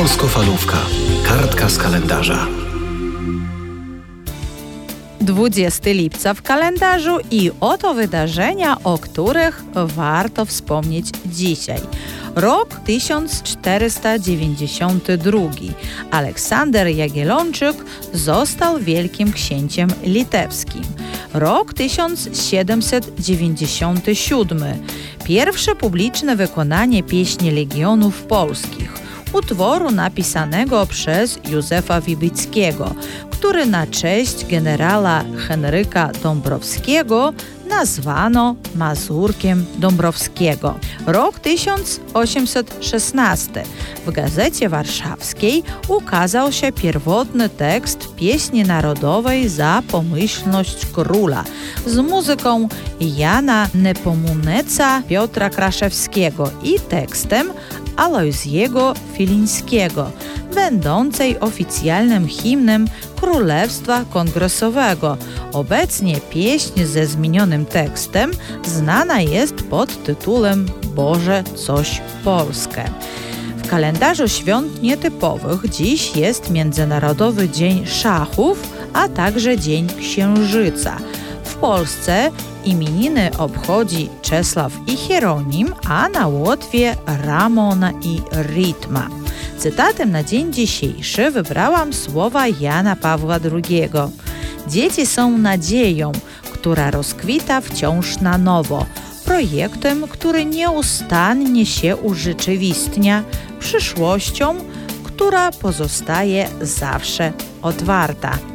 Polskofalówka. Kartka z kalendarza. 20 lipca w kalendarzu i oto wydarzenia, o których warto wspomnieć dzisiaj. Rok 1492. Aleksander Jagiellończyk został wielkim księciem litewskim. Rok 1797. Pierwsze publiczne wykonanie pieśni Legionów Polskich, utworu napisanego przez Józefa Wybickiego, który na cześć generała Henryka Dąbrowskiego nazwano Mazurkiem Dąbrowskiego. Rok 1816. W Gazecie Warszawskiej ukazał się pierwotny tekst pieśni narodowej Za pomyślność króla z muzyką Jana Nepomuneca, Piotra Kraszewskiego i tekstem Alojziego Filińskiego, będącej oficjalnym hymnem Królestwa Kongresowego. Obecnie pieśń ze zmienionym tekstem znana jest pod tytułem Boże coś Polskę. W kalendarzu świąt nietypowych dziś jest Międzynarodowy Dzień Szachów, a także Dzień Księżyca. W Polsce imieniny obchodzi Czesław i Hieronim, a na Łotwie Ramona i Ritma. Cytatem na dzień dzisiejszy wybrałam słowa Jana Pawła II. Dzieci są nadzieją, która rozkwita wciąż na nowo, projektem, który nieustannie się urzeczywistnia, przyszłością, która pozostaje zawsze otwarta.